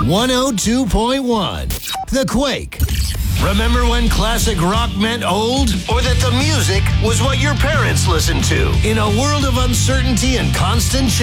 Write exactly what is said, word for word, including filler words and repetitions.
one oh two point one. The Quake. Remember when classic rock meant old? Or that the music was what your parents listened to? In a world of uncertainty and constant change,